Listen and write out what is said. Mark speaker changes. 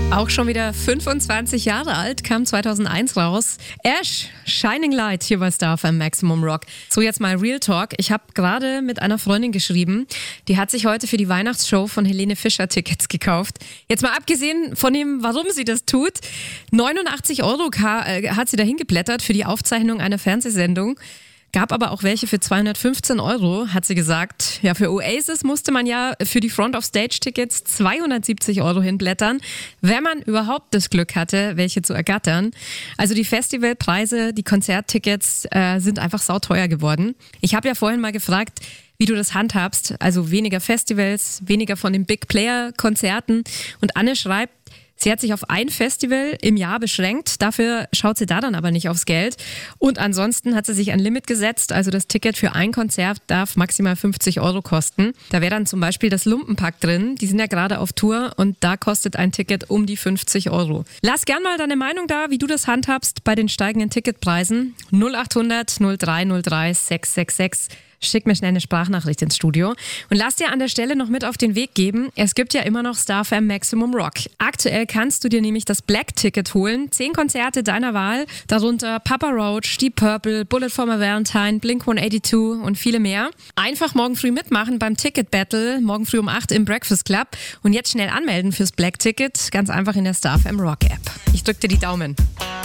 Speaker 1: Auch schon wieder 25 Jahre alt, kam 2001 raus. Ash, Shining Light, hier bei Star FM Maximum Rock. So, jetzt mal Real Talk. Ich habe gerade mit einer Freundin geschrieben, die hat sich heute für die Weihnachtsshow von Helene Fischer Tickets gekauft. Jetzt mal abgesehen von dem, warum sie das tut, 89 € hat sie dahin geblättert für die Aufzeichnung einer Fernsehsendung. Gab aber auch welche für 215 €, hat sie gesagt. Ja, für Oasis musste man ja für die Front-of-Stage-Tickets 270 € hinblättern, wenn man überhaupt das Glück hatte, welche zu ergattern. Also die Festivalpreise, die Konzerttickets sind einfach sauteuer geworden. Ich habe ja vorhin mal gefragt, wie du das handhabst. Also weniger Festivals, weniger von den Big-Player-Konzerten. Und Anne schreibt, sie hat sich auf ein Festival im Jahr beschränkt, dafür schaut sie da dann aber nicht aufs Geld. Und ansonsten hat sie sich ein Limit gesetzt, also das Ticket für ein Konzert darf maximal 50 € kosten. Da wäre dann zum Beispiel das Lumpenpack drin, die sind ja gerade auf Tour und da kostet ein Ticket um die 50 €. Lass gern mal deine Meinung da, wie du das handhabst bei den steigenden Ticketpreisen. 0800 0303 666. Schick mir schnell eine Sprachnachricht ins Studio. Und lass dir an der Stelle noch mit auf den Weg geben, es gibt ja immer noch Star FM Maximum Rock. Aktuell kannst du dir nämlich das Black-Ticket holen. 10 Konzerte deiner Wahl, darunter Papa Roach, Deep Purple, Bullet for My Valentine, Blink-182 und viele mehr. Einfach morgen früh mitmachen beim Ticket-Battle, morgen früh um 8 im Breakfast Club. Und jetzt schnell anmelden fürs Black-Ticket, ganz einfach in der Star FM Rock App. Ich drück dir die Daumen.